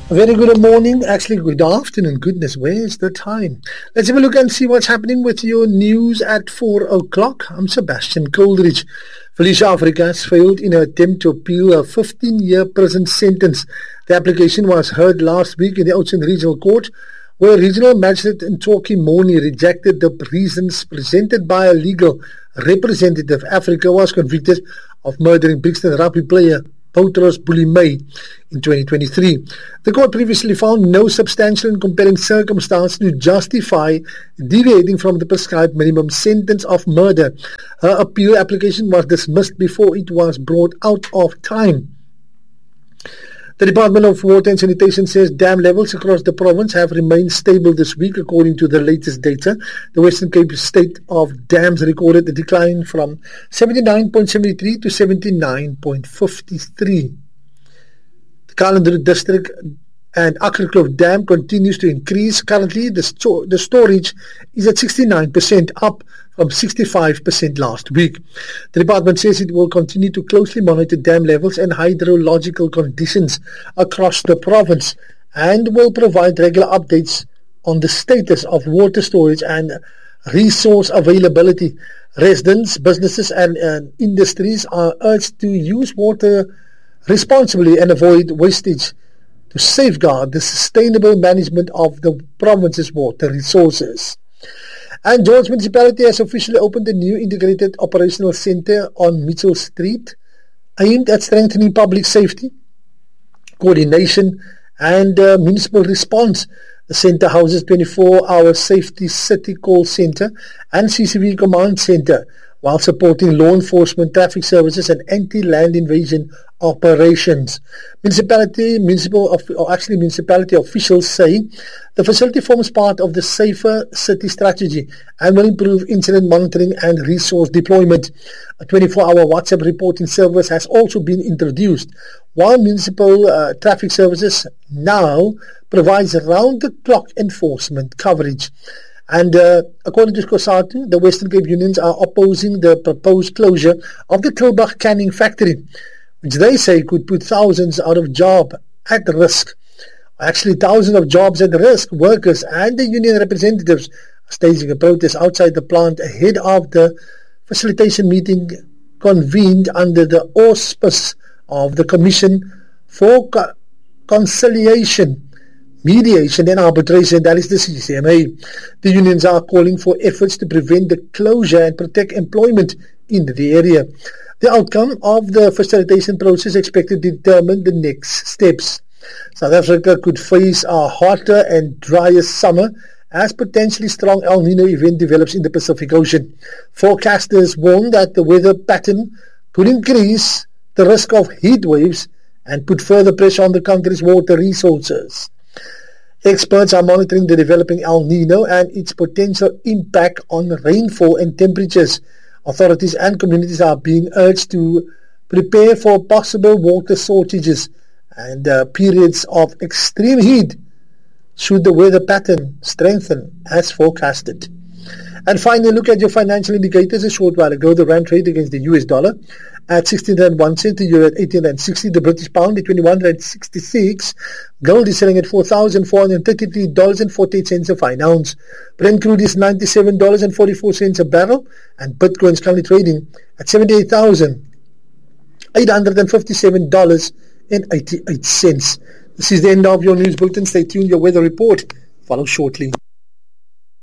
A very good morning, actually good afternoon, goodness, where's the time? Let's have a look and see what's happening with your news at 4 o'clock. I'm Sebastian Coleridge. Felicia Africa has failed in her attempt to appeal a 15-year prison sentence. The application was heard last week in the Oudtshoorn Regional Court, where Regional Magistrate Ntsoki Moni rejected the reasons presented by a legal representative. Africa was convicted of murdering Brixton rugby player Boutros Boulay in 2023. The court previously found no substantial and compelling circumstance to justify deviating from the prescribed minimum sentence of murder. Her appeal application was dismissed before it was brought out of time. The Department of Water and Sanitation says dam levels across the province have remained stable this week according to the latest data. The Western Cape State of Dams recorded a decline from 79.73 to 79.53. The Kalandru District and Akkerkloof Dam continues to increase. Currently, the storage is at 69%, up from 65% last week. The department says it will continue to closely monitor dam levels and hydrological conditions across the province and will provide regular updates on the status of water storage and resource availability. Residents, businesses and industries are urged to use water responsibly and avoid wastage to safeguard the sustainable management of the province's water resources. And George Municipality has officially opened a new integrated operational centre on Mitchell Street aimed at strengthening public safety, coordination and municipal response. The centre houses 24-hour safety city call centre and CCV command centre while supporting law enforcement, traffic services and anti-land invasion operations. Municipality officials say the facility forms part of the Safer City strategy and will improve incident monitoring and resource deployment. A 24-hour WhatsApp reporting service has also been introduced, while municipal traffic services now provides round-the-clock enforcement coverage. And according to COSATU, the Western Cape unions are opposing the proposed closure of the Kilbach canning factory, which they say could put thousands out of job at risk. Actually, thousands of jobs at risk. Workers and the union representatives are staging a protest outside the plant ahead of the facilitation meeting convened under the auspice of the Commission for Conciliation, Mediation and Arbitration, that is the CCMA. The unions are calling for efforts to prevent the closure and protect employment in the area. The outcome of the facilitation process is expected to determine the next steps. South Africa could face a hotter and drier summer as potentially strong El Nino event develops in the Pacific Ocean. Forecasters warn that the weather pattern could increase the risk of heat waves and put further pressure on the country's water resources. Experts are monitoring the developing El Nino and its potential impact on rainfall and temperatures. Authorities and communities are being urged to prepare for possible water shortages and periods of extreme heat should the weather pattern strengthen as forecasted. And finally, look at your financial indicators. A short while ago, the rand trade against the US dollar at 16.01 cents, the euro at 18.60, the British pound at 21.66, gold is selling at $4,433.48 a fine ounce. Brent crude is $97.44 a barrel, and Bitcoin is currently trading at $78,857.88. This is the end of your news bulletin. Stay tuned, your weather report follows shortly.